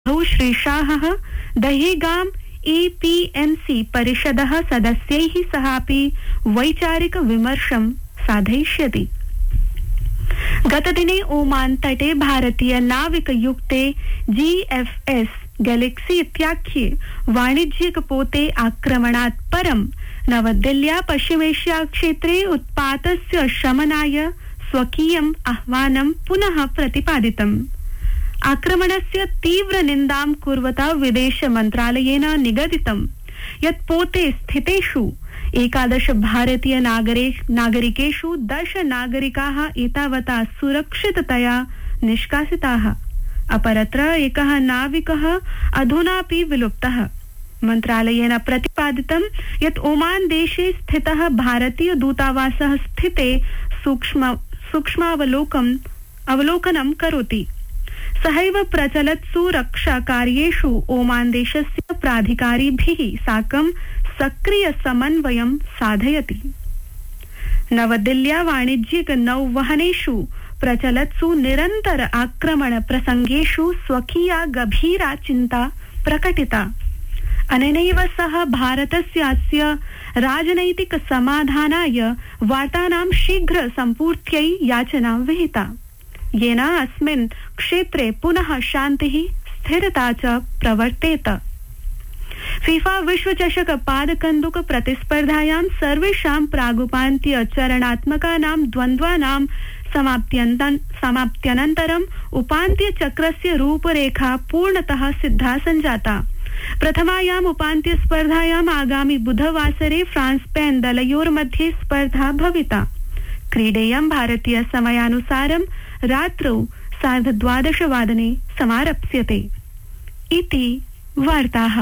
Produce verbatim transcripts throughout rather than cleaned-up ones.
श्री शाहः दहेगाम एपीएमसी परिषदः सदस्यैः सहापि वैचारिक विमर्शं साधयिष्यति। गतदिने ओमान तटे भारतीय नाविकयुक्ते जीएफएस गैलेक्सी इत्याख्ये वाणिज्यिकपोते आक्रमणात् परं नवदिल्ल्या पश्चिमेष्या क्षेत्रे उत्पातस्य शमनाय स्वकीयम् आह्वानं पुनः प्रतिपादितम्। आक्रमणस्य तीव्र निन्दां कुर्वता विदेश मन्त्रालयेन निगदितं यत् पोते स्थितेषु एकादश भारतीय नागरिकेषु दश नागरिकाः एतावता सुरक्षिततया निष्कासिताः। अपरत्र एकः नाविकः अधुनापि विलुप्तः। मन्त्रालयेन प्रतिपादितं यत् ओमान देशे स्थितः भारतीय दूतावासः स्थिते सूक्ष्म सूक्ष्मावलोकम् अवलोकनं करोति। सहैव प्रचलत्सु रक्षाकार्येषु ओमान देशस्य प्राधिकारिभिः साकं सक्रिय समन्वयं साधयति। नवदिल्ल्या वाणिज्यिक नौवहनेषु प्रचलत्सु निरन्तर आक्रमण प्रसंगेषु स्वकीया गभीरा चिन्ता प्रकटिता। अनेनैव सह भारतस्यास्य राजनैतिक समाधानाय वार्तानां शीघ्र सम्पूर्त्यै याचना विहिता, येन अस्मिन् क्षेत्रे पुनः शान्तिः स्थिरता च प्रवर्तेत। फीफा विश्वचषक पादकन्दुक प्रतिस्पर्धायां सर्वेषां प्रागुपान्त्य चरणात्मकानां द्वन्द्वानां समाप्त्यनन्तरम् उपान्त्य चक्रस्य रूपरेखा पूर्णतः सिद्धा सञ्जाता। प्रथमायाम् उपान्त्य स्पर्धायाम् आगामि बुधवासरे फ्रांस स्पेन दलयोर्मध्ये स्पर्धा भविता। क्रीडेयं भारतीय समयानुसारं रात्रौ सार्धद्वादश वादने समारप्स्यते। इति वार्ताः।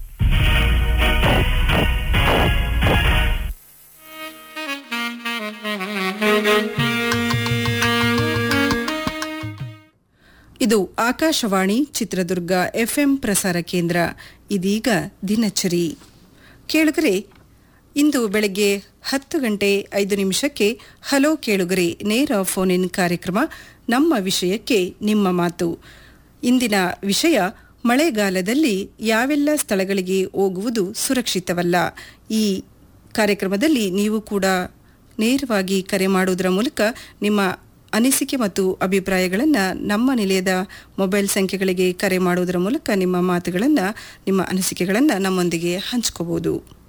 ಇದು ಆಕಾಶವಾಣಿ ಚಿತ್ರದುರ್ಗ ಎಫ್ಎಂ ಪ್ರಸಾರ ಕೇಂದ್ರ. ಇದೀಗ ದಿನಚರಿ ಕೇಳುಗರೆ, ಇಂದು ಬೆಳಗ್ಗೆ ಹತ್ತು ಗಂಟೆ ಐದು ನಿಮಿಷಕ್ಕೆ ಹಲೋ ಕೇಳುಗರೆ ನೇರ ಫೋನ್ ಇನ್ ಕಾರ್ಯಕ್ರಮ. ನಮ್ಮ ವಿಷಯಕ್ಕೆ ನಿಮ್ಮ ಮಾತು. ಇಂದಿನ ವಿಷಯ ಮಳೆಗಾಲದಲ್ಲಿ ಯಾವೆಲ್ಲ ಸ್ಥಳಗಳಿಗೆ ಹೋಗುವುದು ಸುರಕ್ಷಿತವಲ್ಲ. ಈ ಕಾರ್ಯಕ್ರಮದಲ್ಲಿ ನೀವು ಕೂಡ ನೇರವಾಗಿ ಕರೆ ಮಾಡುವುದರ ಮೂಲಕ ನಿಮ್ಮ ಅನಿಸಿಕೆ ಮತ್ತು ಅಭಿಪ್ರಾಯಗಳನ್ನು ನಮ್ಮ ನಿಲಯದ ಮೊಬೈಲ್ ಸಂಖ್ಯೆಗಳಿಗೆ ಕರೆ ಮಾಡುವುದರ ಮೂಲಕ ನಿಮ್ಮ ಮಾತುಗಳನ್ನು ನಿಮ್ಮ ಅನಿಸಿಕೆಗಳನ್ನು ನಮ್ಮೊಂದಿಗೆ ಹಂಚ್ಕೋಬಹುದು.